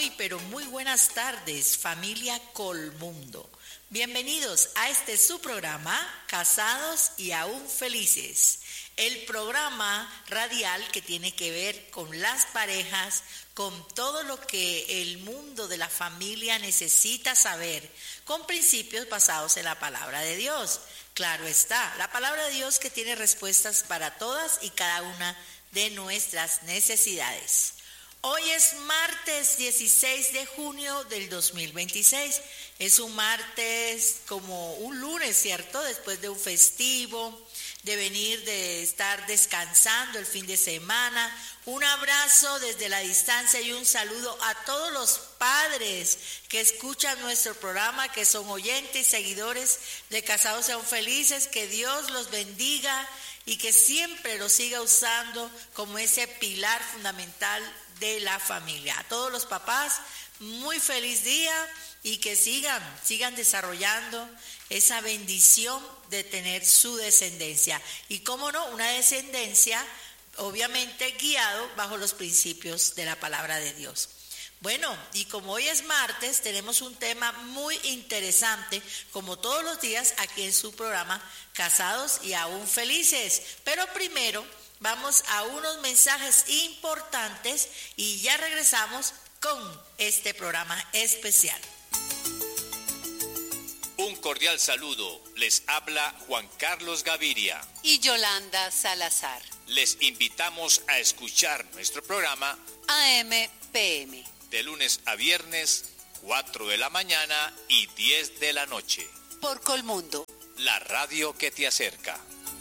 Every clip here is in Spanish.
muy, pero muy buenas tardes, familia Colmundo. Bienvenidos a este su programa, Casados y Aún Felices. El programa radial que tiene que ver con las parejas, con todo lo que el mundo de la familia necesita saber, con principios basados en la palabra de Dios. Claro está, la palabra de Dios que tiene respuestas para todas y cada una de nuestras necesidades. Hoy es martes 16 de junio del 2026. Es un martes como un lunes, ¿cierto? Después de un festivo, de venir, de estar descansando el fin de semana. Un abrazo desde la distancia y un saludo a todos los padres que escuchan nuestro programa, que son oyentes y seguidores de Casados y Aún Felices. Que Dios los bendiga y que siempre los siga usando como ese pilar fundamental de la familia. A todos los papás, muy feliz día y que sigan desarrollando esa bendición de tener su descendencia. Y cómo no, una descendencia obviamente guiado bajo los principios de la palabra de Dios. Bueno, y como hoy es martes, tenemos un tema muy interesante, como todos los días aquí en su programa Casados y Aún Felices. Pero primero vamos a unos mensajes importantes y ya regresamos con este programa especial. Un cordial saludo, les habla Juan Carlos Gaviria y Yolanda Salazar. Les invitamos a escuchar nuestro programa AM/PM de lunes a viernes, 4 de la mañana y 10 de la noche. Por Colmundo, la radio que te acerca.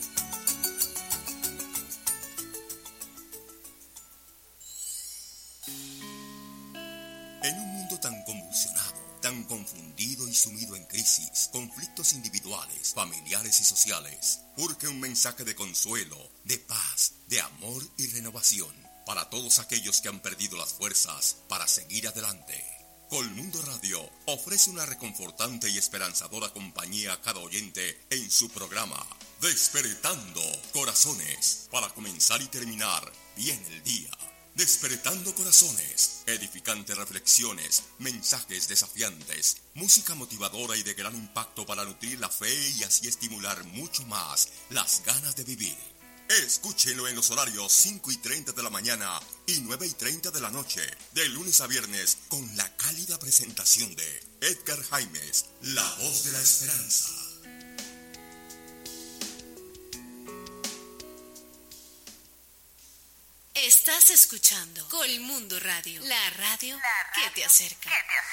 En un mundo tan convulsionado, tan confundido y sumido en crisis, conflictos individuales, familiares y sociales, urge un mensaje de consuelo, de paz, de amor y renovación para todos aquellos que han perdido las fuerzas para seguir adelante. Colmundo Radio ofrece una reconfortante y esperanzadora compañía a cada oyente en su programa Despertando Corazones, para comenzar y terminar bien el día. Despertando Corazones, edificantes reflexiones, mensajes desafiantes, música motivadora y de gran impacto para nutrir la fe y así estimular mucho más las ganas de vivir. Escúchenlo en los horarios 5:30 de la mañana y 9:30 de la noche, de lunes a viernes, con la cálida presentación de Edgar Jaimes, la voz de la esperanza. Estás escuchando Colmundo Radio, la radio que te acerca.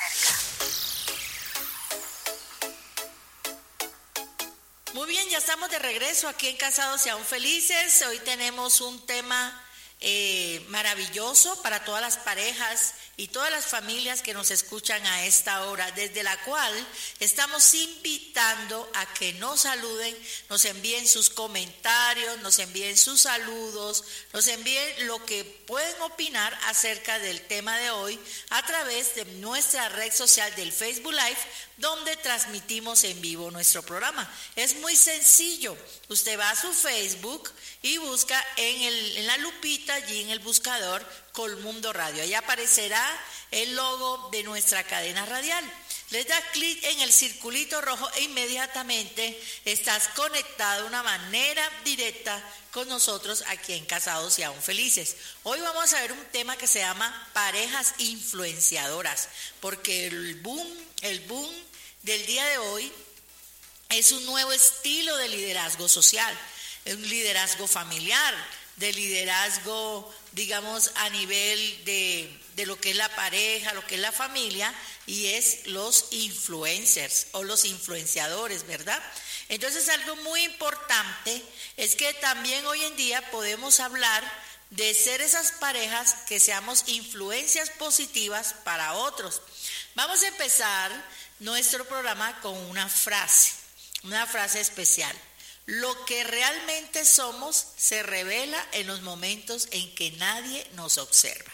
Muy bien, ya estamos de regreso aquí en Casados y Aún Felices. Hoy tenemos un tema maravilloso para todas las parejas y todas las familias que nos escuchan a esta hora, desde la cual estamos invitando a que nos saluden, nos envíen sus comentarios, nos envíen sus saludos, nos envíen lo que pueden opinar acerca del tema de hoy a través de nuestra red social del Facebook Live, donde transmitimos en vivo nuestro programa. Es muy sencillo, usted va a su Facebook y busca en la lupita, allí en el buscador, Colmundo Radio. Ahí aparecerá el logo de nuestra cadena radial. Le das clic en el circulito rojo e inmediatamente estás conectado de una manera directa con nosotros aquí en Casados y Aún Felices. Hoy vamos a ver un tema que se llama parejas influenciadoras, porque el boom del día de hoy es un nuevo estilo de liderazgo social, un liderazgo familiar, de liderazgo, digamos, a nivel de lo que es la pareja, lo que es la familia, y es los influencers o los influenciadores, ¿verdad? Entonces, algo muy importante es que también hoy en día podemos hablar de ser esas parejas que seamos influencias positivas para otros. Vamos a empezar nuestro programa con una frase especial. Lo que realmente somos se revela en los momentos en que nadie nos observa.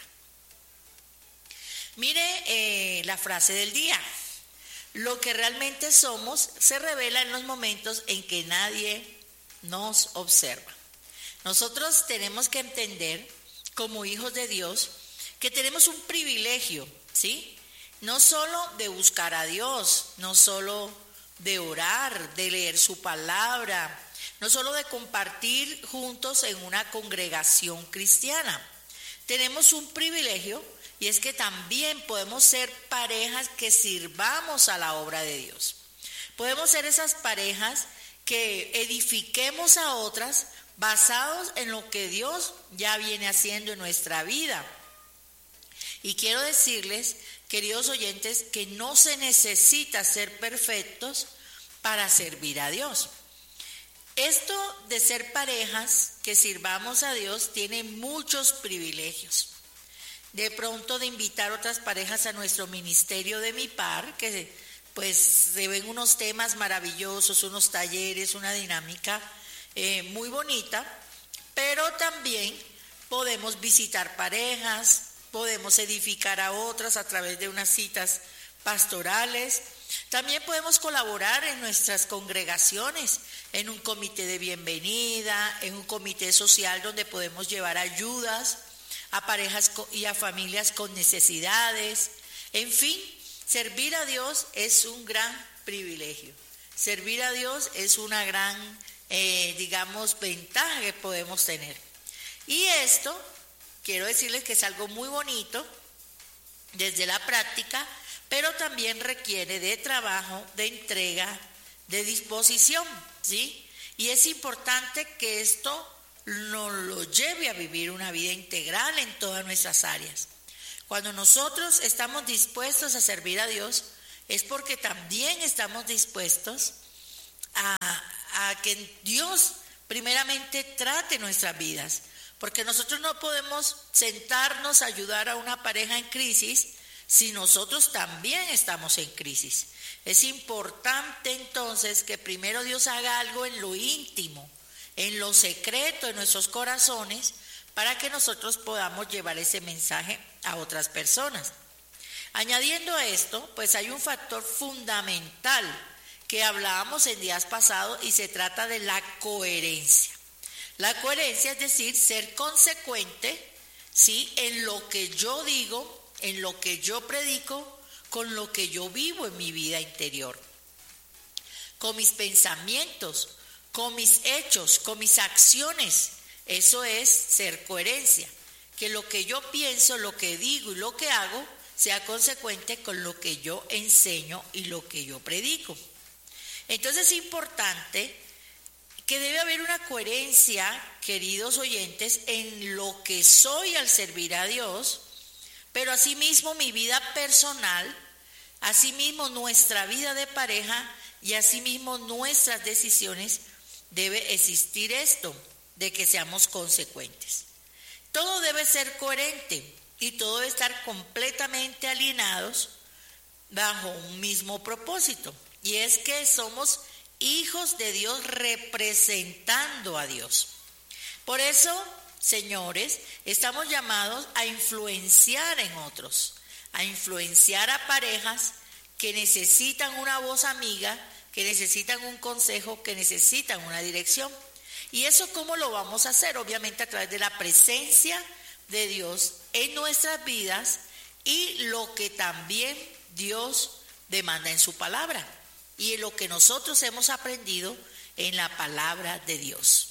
Mire la frase del día. Lo que realmente somos se revela en los momentos en que nadie nos observa. Nosotros tenemos que entender, como hijos de Dios, que tenemos un privilegio, ¿sí? No solo de buscar a Dios, no solo de orar, de leer su palabra, no solo de compartir juntos en una congregación cristiana. Tenemos un privilegio y es que también podemos ser parejas que sirvamos a la obra de Dios. Podemos ser esas parejas que edifiquemos a otras basados en lo que Dios ya viene haciendo en nuestra vida. Y quiero decirles, queridos oyentes, que no se necesita ser perfectos para servir a Dios. Esto de ser parejas que sirvamos a Dios tiene muchos privilegios. De pronto de invitar otras parejas a nuestro ministerio de Mi Par, que pues se ven unos temas maravillosos, unos talleres, una dinámica muy bonita, pero también podemos visitar parejas, podemos edificar a otras a través de unas citas pastorales. También podemos colaborar en nuestras congregaciones, en un comité de bienvenida, en un comité social donde podemos llevar ayudas a parejas y a familias con necesidades. En fin, servir a Dios es un gran privilegio. Servir a Dios es una gran, ventaja que podemos tener. Y esto, quiero decirles que es algo muy bonito desde la práctica, pero también requiere de trabajo, de entrega, de disposición, ¿sí? Y es importante que esto nos lo lleve a vivir una vida integral en todas nuestras áreas. Cuando nosotros estamos dispuestos a servir a Dios, es porque también estamos dispuestos a que Dios primeramente trate nuestras vidas, porque nosotros no podemos sentarnos a ayudar a una pareja en crisis si nosotros también estamos en crisis. Es importante entonces que primero Dios haga algo en lo íntimo, en lo secreto de nuestros corazones, para que nosotros podamos llevar ese mensaje a otras personas. Añadiendo a esto, pues hay un factor fundamental que hablábamos en días pasados y se trata de la coherencia. La coherencia es decir, ser consecuente, ¿sí?, en lo que yo digo, en lo que yo predico, con lo que yo vivo en mi vida interior, con mis pensamientos, con mis hechos, con mis acciones. Eso es ser coherencia, que lo que yo pienso, lo que digo y lo que hago sea consecuente con lo que yo enseño y lo que yo predico. Entonces es importante que debe haber una coherencia, queridos oyentes, en lo que soy al servir a Dios, pero asimismo mi vida personal, asimismo nuestra vida de pareja y asimismo nuestras decisiones, debe existir esto, de que seamos consecuentes. Todo debe ser coherente y todo debe estar completamente alineados bajo un mismo propósito, y es que somos hijos de Dios representando a Dios. Por eso, señores, estamos llamados a influenciar en otros, a influenciar a parejas que necesitan una voz amiga, que necesitan un consejo, que necesitan una dirección. ¿Y eso cómo lo vamos a hacer? Obviamente a través de la presencia de Dios en nuestras vidas y lo que también Dios demanda en su palabra y en lo que nosotros hemos aprendido en la palabra de Dios.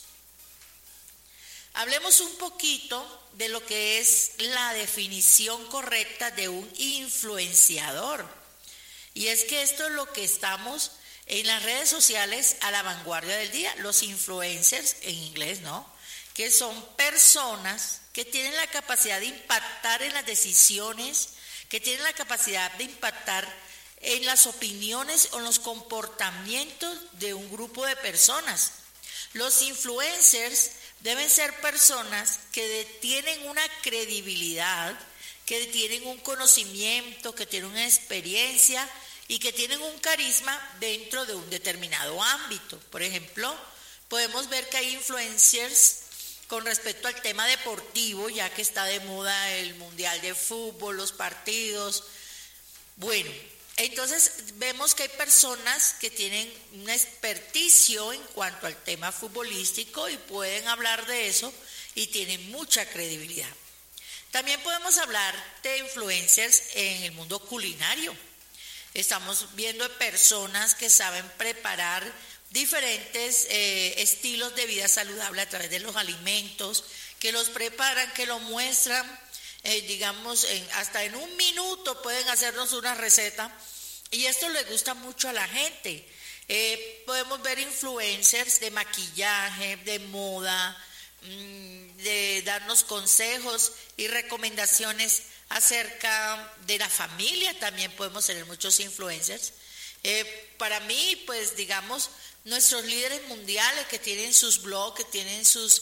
Hablemos un poquito de lo que es la definición correcta de un influenciador. Y es que esto es lo que estamos en las redes sociales a la vanguardia del día, los influencers en inglés, ¿no? Que son personas que tienen la capacidad de impactar en las decisiones, que tienen la capacidad de impactar en las opiniones o en los comportamientos de un grupo de personas. Los influencers deben ser personas que tienen una credibilidad, que tienen un conocimiento, que tienen una experiencia y que tienen un carisma dentro de un determinado ámbito. Por ejemplo, podemos ver que hay influencers con respecto al tema deportivo, ya que está de moda el Mundial de Fútbol, los partidos. Bueno, entonces vemos que hay personas que tienen un experticio en cuanto al tema futbolístico y pueden hablar de eso y tienen mucha credibilidad. También podemos hablar de influencers en el mundo culinario. Estamos viendo personas que saben preparar diferentes estilos de vida saludable a través de los alimentos, que los preparan, que lo muestran, hasta en un minuto pueden hacernos una receta, y esto le gusta mucho a la gente. Podemos ver influencers de maquillaje, de moda, de darnos consejos y recomendaciones acerca de la familia. También podemos tener muchos influencers. Para mí, pues digamos, nuestros líderes mundiales que tienen sus blogs, que tienen sus,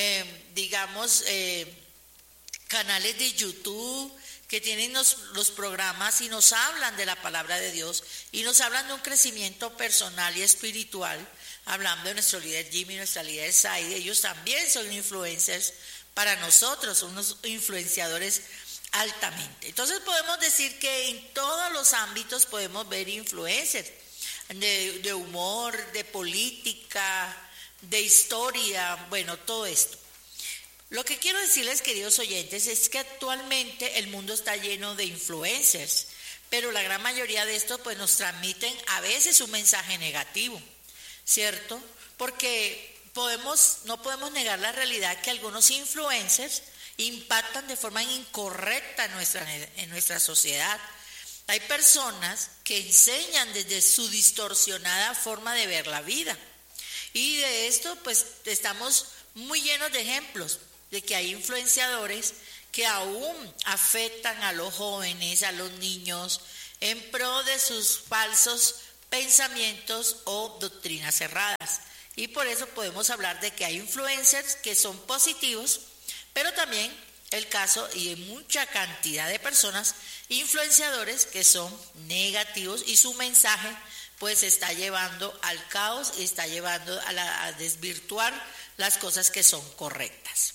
canales de YouTube, que tienen los programas y nos hablan de la palabra de Dios y nos hablan de un crecimiento personal y espiritual, hablando de nuestro líder Jimmy, nuestra líder Saidi. Ellos también son influencers para nosotros, unos influenciadores altamente. Entonces podemos decir que en todos los ámbitos podemos ver influencers, de humor, de política, de historia, bueno, todo esto. Lo que quiero decirles, queridos oyentes, es que actualmente el mundo está lleno de influencers, pero la gran mayoría de estos pues nos transmiten a veces un mensaje negativo, ¿cierto? Porque no podemos negar la realidad que algunos influencers impactan de forma incorrecta en nuestra sociedad. Hay personas que enseñan desde su distorsionada forma de ver la vida, y de esto pues estamos muy llenos de ejemplos de que hay influenciadores que aún afectan a los jóvenes, a los niños, en pro de sus falsos pensamientos o doctrinas erradas. Y por eso podemos hablar de que hay influencers que son positivos, pero también el caso y mucha cantidad de personas, influenciadores que son negativos, y su mensaje pues está llevando al caos y está llevando a desvirtuar las cosas que son correctas.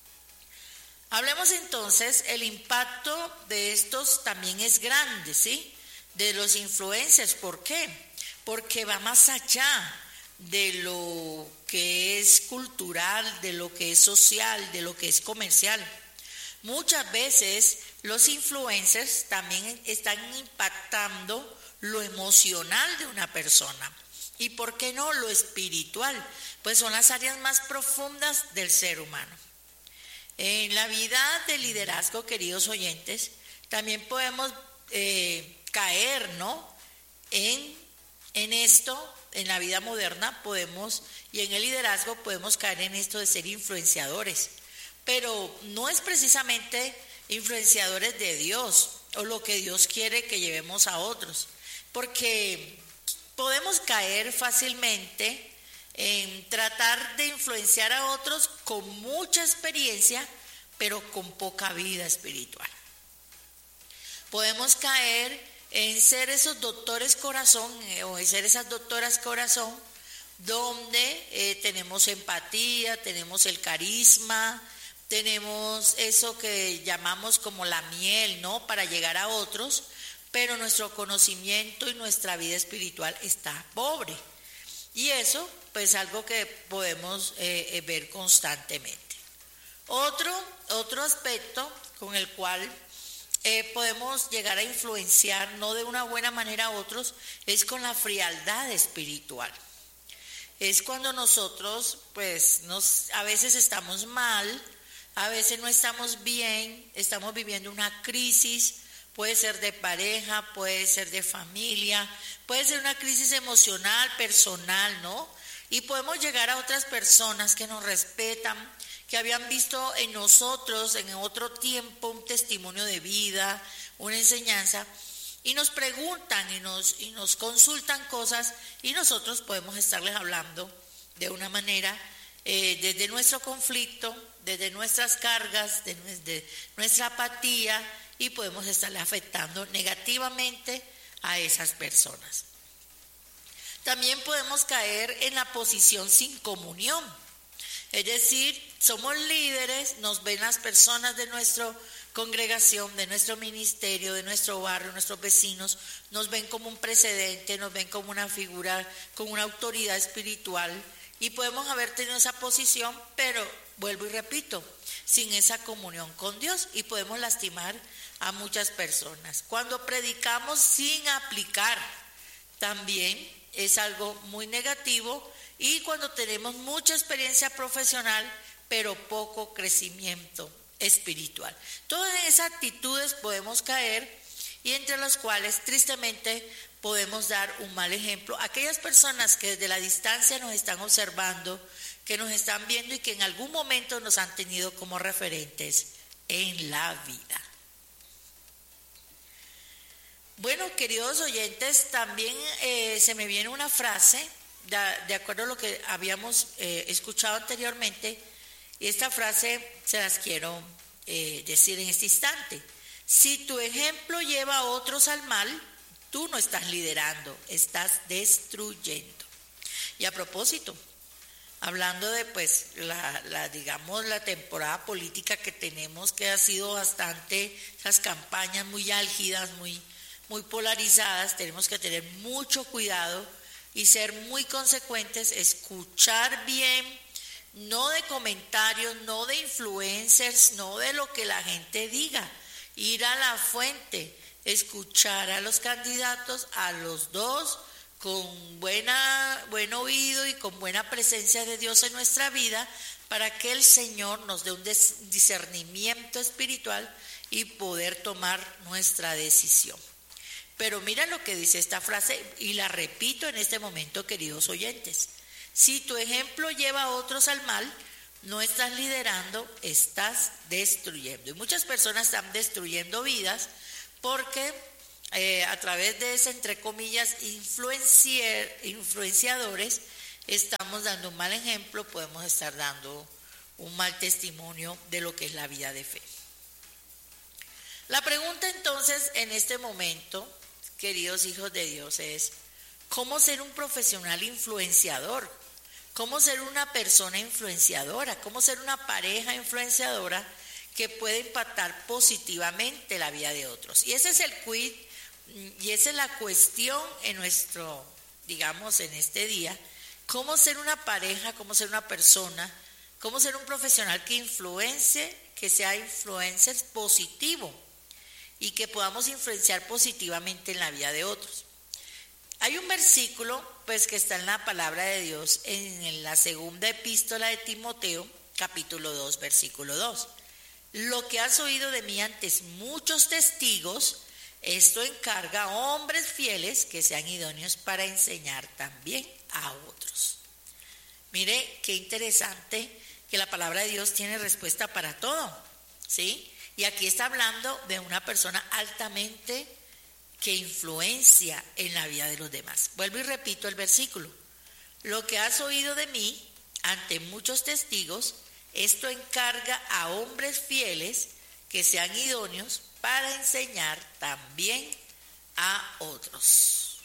Hablemos entonces, el impacto de estos también es grande, ¿sí? De los influencers. ¿Por qué? Porque va más allá de lo que es cultural, de lo que es social, de lo que es comercial. Muchas veces los influencers también están impactando lo emocional de una persona. ¿Y por qué no lo espiritual? Pues son las áreas más profundas del ser humano. En la vida de liderazgo, queridos oyentes, también podemos caer, ¿no? En esto, en la vida moderna y en el liderazgo podemos caer en esto de ser influenciadores, pero no es precisamente influenciadores de Dios o lo que Dios quiere que llevemos a otros, porque podemos caer fácilmente en tratar de influenciar a otros con mucha experiencia, pero con poca vida espiritual. Podemos caer en ser esos doctores corazón o en ser esas doctoras corazón, donde tenemos empatía, tenemos el carisma, tenemos eso que llamamos como la miel, ¿no? Para llegar a otros, pero nuestro conocimiento y nuestra vida espiritual está pobre. Y eso pues algo que podemos ver constantemente. Otro aspecto con el cual podemos llegar a influenciar, no de una buena manera a otros, es con la frialdad espiritual. Es cuando nosotros pues a veces estamos mal, a veces no estamos bien, estamos viviendo una crisis, puede ser de pareja, puede ser de familia, puede ser una crisis emocional, personal, ¿no? Y podemos llegar a otras personas que nos respetan, que habían visto en nosotros en otro tiempo un testimonio de vida, una enseñanza, y nos preguntan y nos consultan cosas, y nosotros podemos estarles hablando de una manera desde nuestro conflicto, desde nuestras cargas, desde nuestra apatía, y podemos estarle afectando negativamente a esas personas. También podemos caer en la posición sin comunión, es decir, somos líderes, nos ven las personas de nuestra congregación, de nuestro ministerio, de nuestro barrio, nuestros vecinos, nos ven como un precedente, nos ven como una figura, como una autoridad espiritual, y podemos haber tenido esa posición, pero vuelvo y repito, sin esa comunión con Dios, y podemos lastimar a muchas personas. Cuando predicamos sin aplicar, también es algo muy negativo, y cuando tenemos mucha experiencia profesional, pero poco crecimiento espiritual. Todas esas actitudes podemos caer, y entre las cuales tristemente podemos dar un mal ejemplo a aquellas personas que desde la distancia nos están observando, que nos están viendo y que en algún momento nos han tenido como referentes en la vida. Bueno, queridos oyentes, también se me viene una frase, de acuerdo a lo que habíamos escuchado anteriormente, y esta frase se las quiero decir en este instante. Si tu ejemplo lleva a otros al mal, tú no estás liderando, estás destruyendo. Y a propósito, hablando de pues la temporada política que tenemos, que ha sido bastante, esas campañas muy álgidas, muy polarizadas, tenemos que tener mucho cuidado y ser muy consecuentes, escuchar bien, no de comentarios, no de influencers, no de lo que la gente diga, ir a la fuente, escuchar a los candidatos, a los dos, con buen oído y con buena presencia de Dios en nuestra vida, para que el Señor nos dé un discernimiento espiritual y poder tomar nuestra decisión. Pero mira lo que dice esta frase, y la repito en este momento, queridos oyentes. Si tu ejemplo lleva a otros al mal, no estás liderando, estás destruyendo. Y muchas personas están destruyendo vidas porque a través de ese, entre comillas, influenciadores, estamos dando un mal ejemplo, podemos estar dando un mal testimonio de lo que es la vida de fe. La pregunta entonces en este momento, queridos hijos de Dios, es ¿cómo ser un profesional influenciador? ¿Cómo ser una persona influenciadora? ¿Cómo ser una pareja influenciadora que puede impactar positivamente la vida de otros? Y ese es el quid, y esa es la cuestión en nuestro, digamos, en este día. ¿Cómo ser una pareja? ¿Cómo ser una persona? ¿Cómo ser un profesional que influencie, que sea influencer positivo y que podamos influenciar positivamente en la vida de otros? Hay un versículo pues que está en la palabra de Dios en la segunda epístola de Timoteo, capítulo 2, versículo 2. Lo que has oído de mí ante muchos testigos, esto encarga a hombres fieles que sean idóneos para enseñar también a otros. Mire qué interesante que la palabra de Dios tiene respuesta para todo, ¿sí? Y aquí está hablando de una persona altamente que influencia en la vida de los demás. Vuelvo y repito el versículo. Lo que has oído de mí ante muchos testigos, esto encarga a hombres fieles que sean idóneos para enseñar también a otros.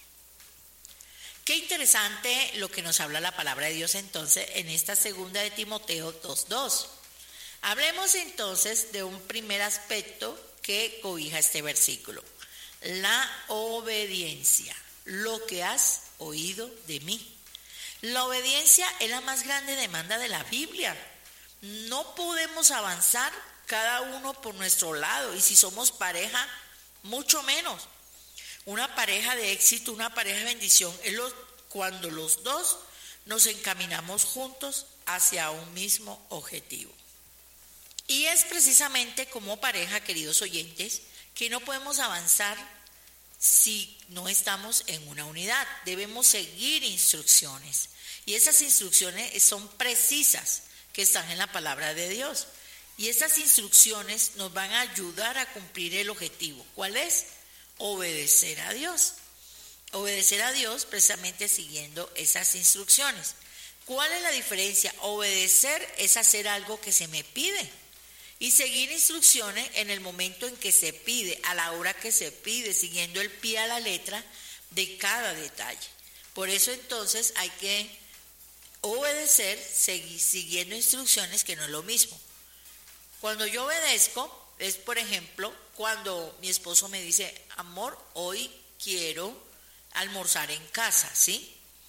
Qué interesante lo que nos habla la palabra de Dios entonces en esta segunda de Timoteo 2:2. Hablemos entonces de un primer aspecto que cobija este versículo. La obediencia, lo que has oído de mí. La obediencia es la más grande demanda de la Biblia. No podemos avanzar cada uno por nuestro lado, y si somos pareja, mucho menos. Una pareja de éxito, una pareja de bendición, es cuando los dos nos encaminamos juntos hacia un mismo objetivo. Y es precisamente como pareja, queridos oyentes, que no podemos avanzar si no estamos en una unidad. Debemos seguir instrucciones, y esas instrucciones son precisas, que están en la palabra de Dios, y esas instrucciones nos van a ayudar a cumplir el objetivo. ¿Cuál es? Obedecer a Dios. Obedecer a Dios precisamente siguiendo esas instrucciones. ¿Cuál es la diferencia? Obedecer es hacer algo que se me pide, y seguir instrucciones en el momento en que se pide, a la hora que se pide, siguiendo el pie a la letra de cada detalle. Por eso entonces hay que obedecer, seguir siguiendo instrucciones, que no es lo mismo. Cuando yo obedezco es, por ejemplo, cuando mi esposo me dice, amor, hoy quiero almorzar en casa, ¿sí?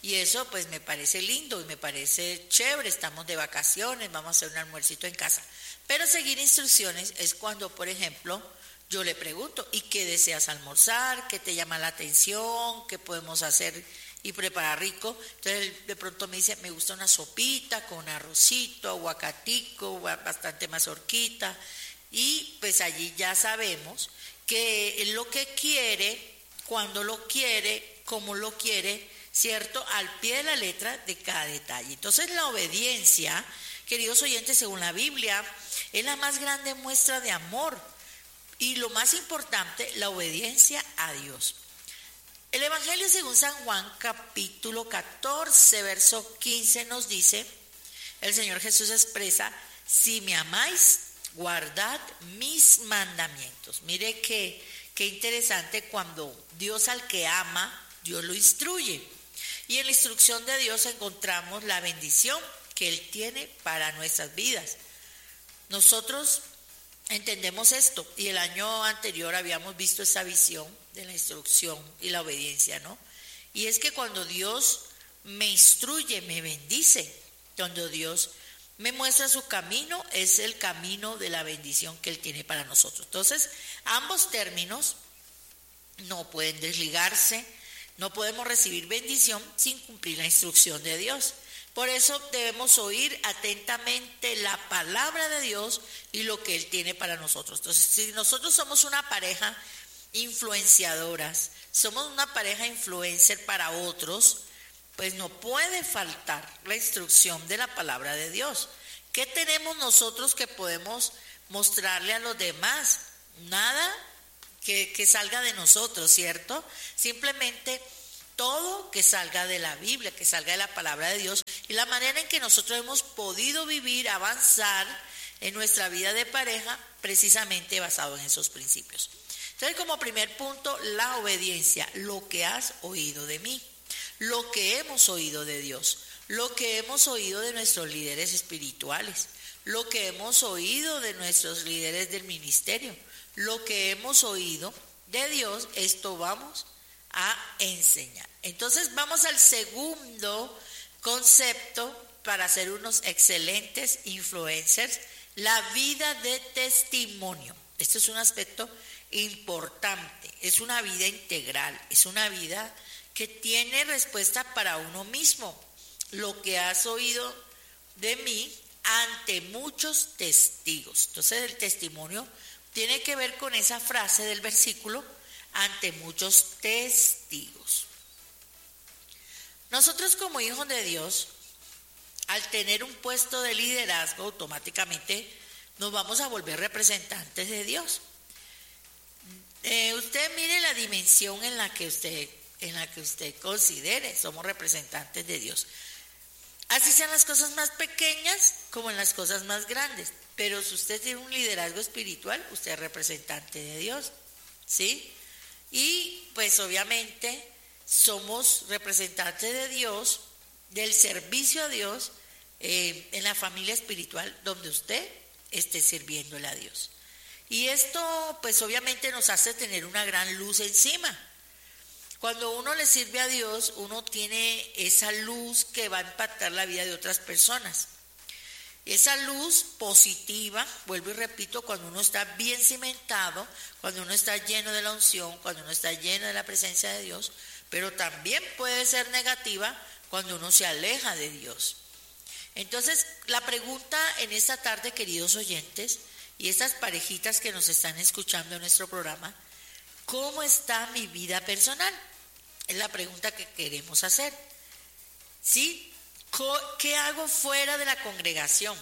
Y eso pues me parece lindo y me parece chévere, estamos de vacaciones, vamos a hacer un almuercito en casa. Pero seguir instrucciones es cuando, por ejemplo, yo le pregunto, ¿y qué deseas almorzar? ¿Qué te llama la atención? ¿Qué podemos hacer y preparar rico? Entonces él de pronto me dice, me gusta una sopita con arrocito, aguacatico, bastante mazorquita. Y pues allí ya sabemos que él lo que quiere, cuando lo quiere, cómo lo quiere, ¿cierto? Al pie de la letra de cada detalle. Entonces la obediencia, queridos oyentes, según la Biblia, es la más grande muestra de amor. Y lo más importante, la obediencia a Dios. El Evangelio según San Juan, capítulo 14, verso 15, nos dice, el Señor Jesús expresa, si me amáis, guardad mis mandamientos. Mire qué interesante cuando Dios al que ama, Dios lo instruye. Y en la instrucción de Dios encontramos la bendición que Él tiene para nuestras vidas. Nosotros entendemos esto y el año anterior habíamos visto esa visión de la instrucción y la obediencia, ¿no? Y es que cuando Dios me instruye, me bendice, cuando Dios me muestra su camino, es el camino de la bendición que Él tiene para nosotros. Entonces, ambos términos no pueden desligarse, no podemos recibir bendición sin cumplir la instrucción de Dios. Por eso debemos oír atentamente la palabra de Dios y lo que Él tiene para nosotros. Entonces, si nosotros somos una pareja influenciadoras, somos una pareja influencer para otros, pues no puede faltar la instrucción de la palabra de Dios. ¿Qué tenemos nosotros que podemos mostrarle a los demás? Nada que salga de nosotros, ¿cierto? Simplemente todo que salga de la Biblia, que salga de la palabra de Dios y la manera en que nosotros hemos podido vivir, avanzar en nuestra vida de pareja, precisamente basado en esos principios. Entonces, como primer punto, la obediencia, lo que has oído de mí, lo que hemos oído de Dios, lo que hemos oído de nuestros líderes espirituales, lo que hemos oído de nuestros líderes del ministerio, lo que hemos oído de Dios, esto vamos a enseñar. Entonces vamos al segundo concepto para ser unos excelentes influencers, la vida de testimonio. Este es un aspecto importante, es una vida integral, es una vida que tiene respuesta para uno mismo. Lo que has oído de mí ante muchos testigos. Entonces el testimonio tiene que ver con esa frase del versículo, ante muchos testigos. Nosotros como hijos de Dios, al tener un puesto de liderazgo, automáticamente nos vamos a volver representantes de Dios. Usted mire la dimensión en la que usted considere, somos representantes de Dios. Así sean las cosas más pequeñas como en las cosas más grandes. Pero si usted tiene un liderazgo espiritual, usted es representante de Dios, ¿sí? Y pues obviamente somos representantes de Dios, del servicio a Dios, en la familia espiritual donde usted esté sirviéndole a Dios. Y esto pues obviamente nos hace tener una gran luz encima. Cuando uno le sirve a Dios, uno tiene esa luz que va a impactar la vida de otras personas. Esa luz positiva, vuelvo y repito, cuando uno está bien cimentado, cuando uno está lleno de la unción, cuando uno está lleno de la presencia de Dios, pero también puede ser negativa cuando uno se aleja de Dios. Entonces, la pregunta en esta tarde, queridos oyentes, y estas parejitas que nos están escuchando en nuestro programa, ¿cómo está mi vida personal? Es la pregunta que queremos hacer. ¿Sí? ¿Qué hago fuera de la congregación?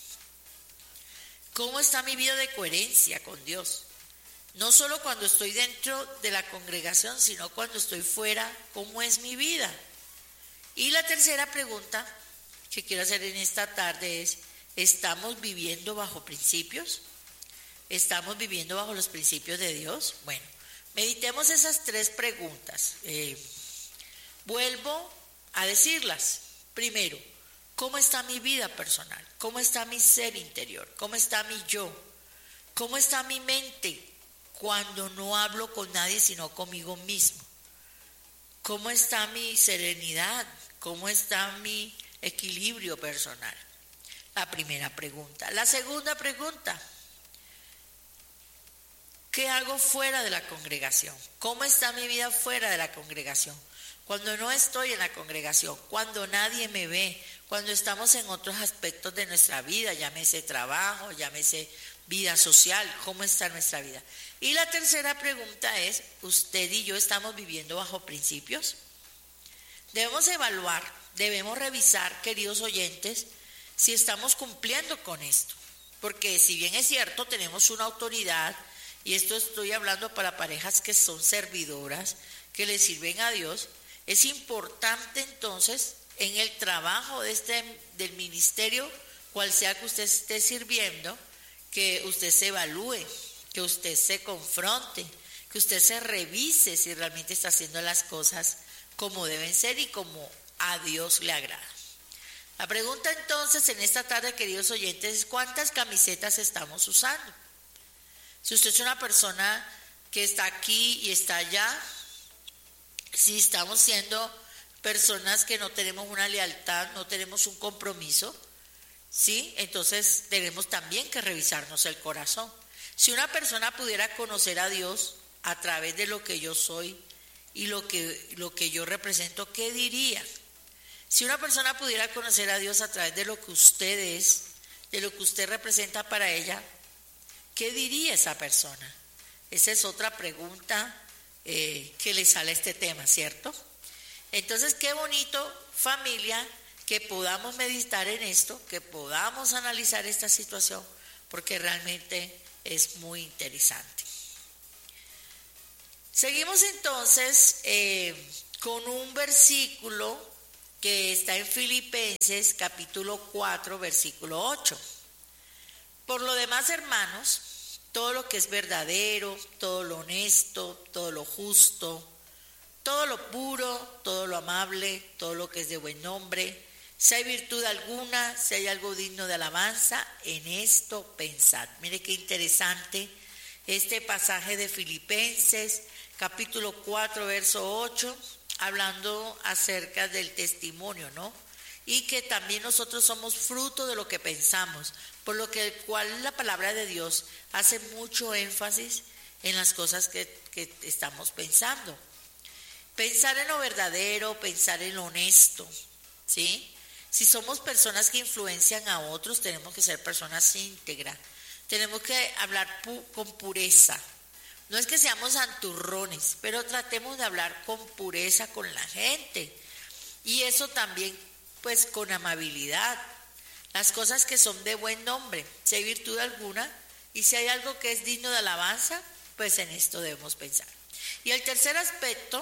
¿Cómo está mi vida de coherencia con Dios? No solo cuando estoy dentro de la congregación, sino cuando estoy fuera, ¿cómo es mi vida? Y la tercera pregunta que quiero hacer en esta tarde es, ¿estamos viviendo bajo principios? ¿Estamos viviendo bajo los principios de Dios? Bueno, meditemos esas tres preguntas. Vuelvo a decirlas. Primero, ¿cómo está mi vida personal? ¿Cómo está mi ser interior? ¿Cómo está mi yo? ¿Cómo está mi mente cuando no hablo con nadie sino conmigo mismo? ¿Cómo está mi serenidad? ¿Cómo está mi equilibrio personal? La primera pregunta. La segunda pregunta, ¿qué hago fuera de la congregación? ¿Cómo está mi vida fuera de la congregación? Cuando no estoy en la congregación, cuando nadie me ve, cuando estamos en otros aspectos de nuestra vida, llámese trabajo, llámese vida social, ¿cómo está nuestra vida? Y la tercera pregunta es, ¿usted y yo estamos viviendo bajo principios? Debemos evaluar, debemos revisar, queridos oyentes, si estamos cumpliendo con esto. Porque si bien es cierto, tenemos una autoridad, y esto estoy hablando para parejas que son servidoras, que le sirven a Dios, es importante entonces en el trabajo del ministerio, cual sea que usted esté sirviendo, que usted se evalúe, que usted se confronte, que usted se revise si realmente está haciendo las cosas como deben ser y como a Dios le agrada. La pregunta entonces en esta tarde, queridos oyentes, es ¿cuántas camisetas estamos usando? Si usted es una persona que está aquí y está allá, si estamos siendo personas que no tenemos una lealtad, no tenemos un compromiso, ¿sí? Entonces tenemos también que revisarnos el corazón. Si una persona pudiera conocer a Dios a través de lo que yo soy y lo que yo represento, ¿qué diría? Si una persona pudiera conocer a Dios a través de lo que usted es, de lo que usted representa para ella, ¿qué diría esa persona? Esa es otra pregunta que le sale a este tema, ¿cierto? Entonces, qué bonito, familia, que podamos meditar en esto, que podamos analizar esta situación, porque realmente es muy interesante. Seguimos entonces con un versículo que está en Filipenses capítulo 4, versículo 8. Por lo demás, hermanos, todo lo que es verdadero, todo lo honesto, todo lo justo, todo lo puro, todo lo amable, todo lo que es de buen nombre, si hay virtud alguna, si hay algo digno de alabanza, en esto pensad. Mire qué interesante este pasaje de Filipenses, capítulo 4, verso 8, hablando acerca del testimonio, ¿no? Y que también nosotros somos fruto de lo que pensamos, por lo que el cual la palabra de Dios hace mucho énfasis en las cosas que estamos pensando. Pensar en lo verdadero, pensar en lo honesto, ¿sí? Si somos personas que influencian a otros, tenemos que ser personas íntegras. Tenemos que hablar con pureza. No es que seamos santurrones, pero tratemos de hablar con pureza con la gente. Y eso también, pues, con amabilidad. Las cosas que son de buen nombre, si hay virtud alguna y si hay algo que es digno de alabanza, pues en esto debemos pensar. Y el tercer aspecto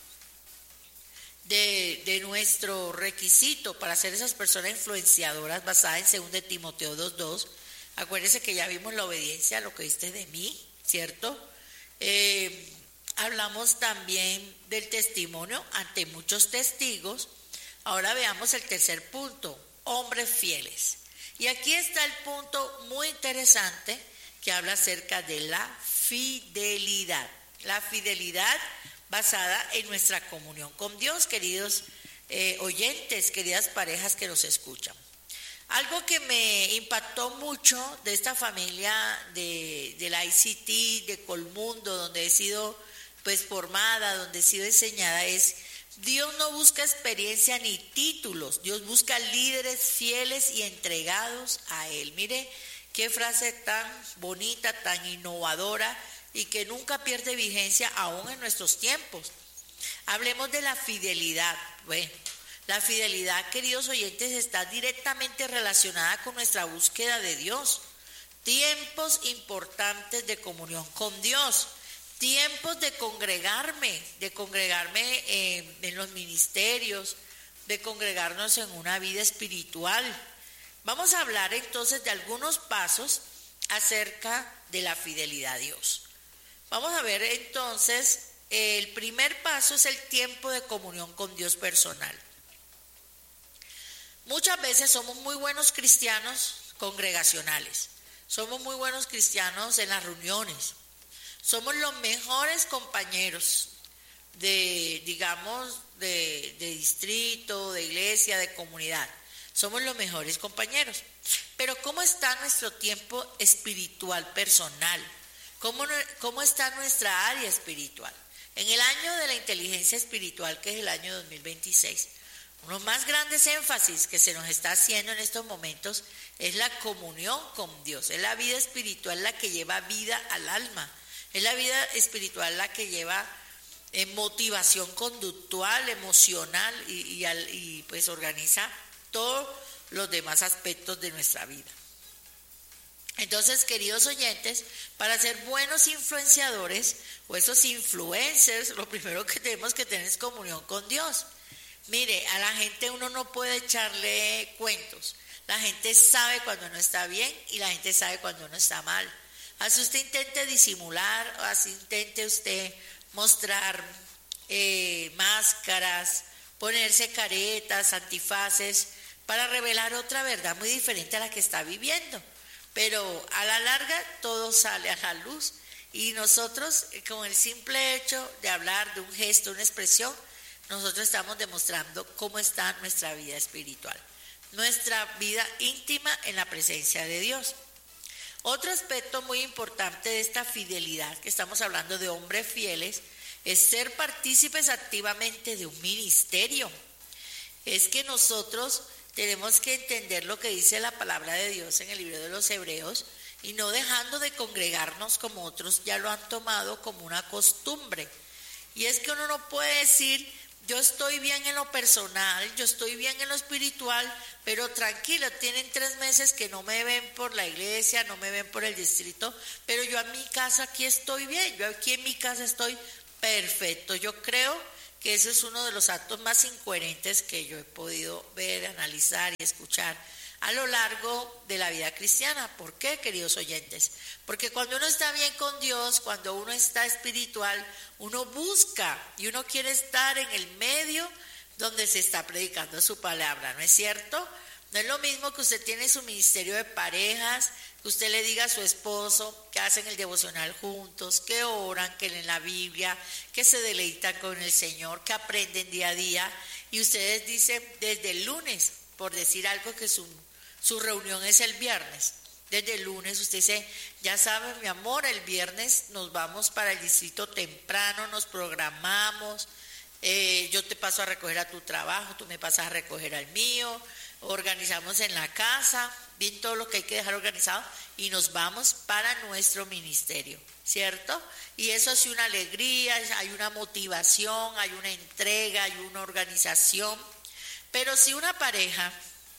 de nuestro requisito para ser esas personas influenciadoras basada en 2 Timoteo 2:2, acuérdense que ya vimos la obediencia a lo que diste de mí, ¿cierto? Hablamos también del testimonio ante muchos testigos. Ahora veamos el tercer punto, hombres fieles. Y aquí está el punto muy interesante que habla acerca de la fidelidad. La fidelidad basada en nuestra comunión con Dios, queridos oyentes, queridas parejas que nos escuchan. Algo que me impactó mucho de esta familia de la ICT, de Colmundo, donde he sido pues formada, donde he sido enseñada, es Dios no busca experiencia ni títulos, Dios busca líderes fieles y entregados a Él. Mire qué frase tan bonita, tan innovadora y que nunca pierde vigencia aún en nuestros tiempos. Hablemos de la fidelidad. Bueno, la fidelidad, queridos oyentes, está directamente relacionada con nuestra búsqueda de Dios. Tiempos importantes de comunión con Dios. Tiempos de congregarme en los ministerios, de congregarnos en una vida espiritual. Vamos a hablar entonces de algunos pasos acerca de la fidelidad a Dios. Vamos a ver entonces, el primer paso es el tiempo de comunión con Dios personal. Muchas veces somos muy buenos cristianos congregacionales, somos muy buenos cristianos en las reuniones, somos los mejores compañeros, digamos, de distrito, de iglesia, de comunidad. Somos los mejores compañeros. Pero ¿cómo está nuestro tiempo espiritual personal? ¿Cómo está nuestra área espiritual? En el año de la inteligencia espiritual, que es el año 2026, uno de los más grandes énfasis que se nos está haciendo en estos momentos es la comunión con Dios. Es la vida espiritual la que lleva vida al alma. Es la vida espiritual la que lleva motivación conductual, emocional y pues organiza todos los demás aspectos de nuestra vida. Entonces, queridos oyentes, para ser buenos influenciadores o esos influencers, lo primero que tenemos que tener es comunión con Dios. Mire, a la gente uno no puede echarle cuentos. La gente sabe cuando uno está bien y la gente sabe cuando uno está mal. Así usted intente disimular, o así intente usted mostrar máscaras, ponerse caretas, antifaces, para revelar otra verdad muy diferente a la que está viviendo. Pero a la larga todo sale a la luz y nosotros, con el simple hecho de hablar, de un gesto, una expresión, nosotros estamos demostrando cómo está nuestra vida espiritual, nuestra vida íntima en la presencia de Dios. Otro aspecto muy importante de esta fidelidad, que estamos hablando de hombres fieles, es ser partícipes activamente de un ministerio. Es que nosotros tenemos que entender lo que dice la palabra de Dios en el libro de los Hebreos y no dejando de congregarnos como otros ya lo han tomado como una costumbre. Y es que uno no puede decir, yo estoy bien en lo personal, yo estoy bien en lo espiritual, pero tranquilo, tienen 3 meses que no me ven por la iglesia, no me ven por el distrito, pero yo en mi casa aquí estoy bien, yo aquí en mi casa estoy perfecto. Yo creo que ese es uno de los actos más incoherentes que yo he podido ver, analizar y escuchar a lo largo de la vida cristiana. ¿Por qué, queridos oyentes? Porque cuando uno está bien con Dios, cuando uno está espiritual, uno busca y uno quiere estar en el medio donde se está predicando su palabra, ¿no es cierto? No es lo mismo que usted tiene su ministerio de parejas, que usted le diga a su esposo que hacen el devocional juntos, que oran, que leen la Biblia, que se deleitan con el Señor, que aprenden día a día, y ustedes dicen desde el lunes, por decir algo, que su reunión es el viernes. Desde el lunes usted dice, ya sabes, mi amor, el viernes nos vamos para el distrito temprano, nos programamos, yo te paso a recoger a tu trabajo, tú me pasas a recoger al mío, organizamos en la casa, bien todo lo que hay que dejar organizado y nos vamos para nuestro ministerio, ¿cierto? Y eso hace una alegría, hay una motivación, hay una entrega, hay una organización. Pero si una pareja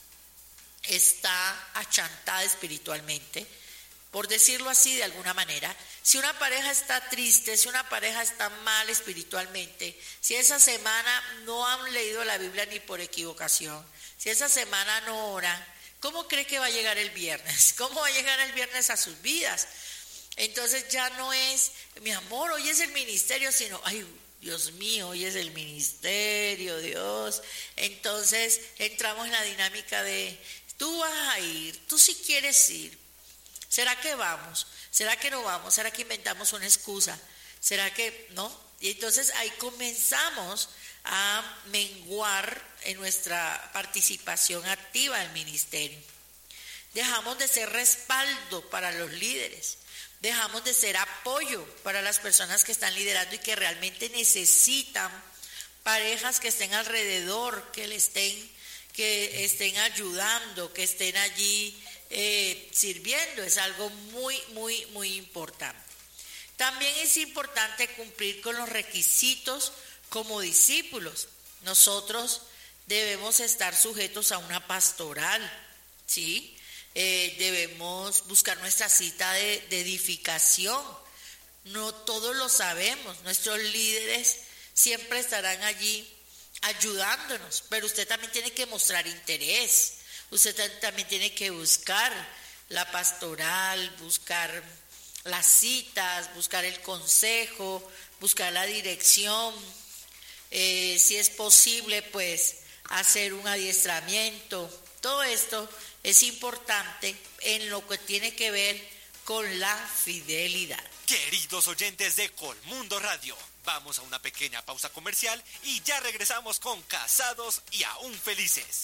está achantada espiritualmente, por decirlo así de alguna manera, si una pareja está triste, si una pareja está mal espiritualmente, si esa semana no han leído la Biblia ni por equivocación, si esa semana no oran, ¿cómo cree que va a llegar el viernes? ¿Cómo va a llegar el viernes a sus vidas? Entonces ya no es, mi amor, hoy es el ministerio, sino, ay, Dios mío, hoy es el ministerio, Dios. Entonces entramos en la dinámica de, tú vas a ir, tú sí quieres ir. ¿Será que vamos? ¿Será que no vamos? ¿Será que inventamos una excusa? ¿Será que no? Y entonces ahí comenzamos a menguar en nuestra participación activa en el ministerio. Dejamos de ser respaldo para los líderes. Dejamos de ser apoyo para las personas que están liderando y que realmente necesitan parejas que estén alrededor, que estén ayudando, que estén allí sirviendo. Es algo muy, muy, muy importante. También es importante cumplir con los requisitos como discípulos. Nosotros debemos estar sujetos a una pastoral, ¿sí? Debemos buscar nuestra cita de edificación. No todos lo sabemos, nuestros líderes siempre estarán allí ayudándonos, pero usted también tiene que mostrar interés, usted también tiene que buscar la pastoral, buscar las citas, buscar el consejo, buscar la dirección, si es posible pues hacer un adiestramiento. Todo esto es importante en lo que tiene que ver con la fidelidad. Queridos oyentes de Colmundo Radio, Vamos a una pequeña pausa comercial y ya regresamos con Casados y Aún Felices.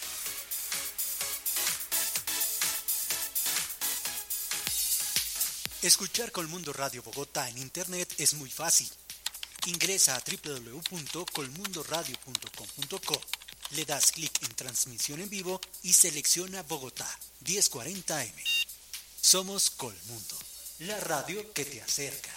Escuchar Colmundo Radio Bogotá en internet es muy fácil. Ingresa a www.colmundoradio.com.co, le das clic en transmisión en vivo y selecciona Bogotá 1040 AM. Somos Colmundo, la radio que te acerca.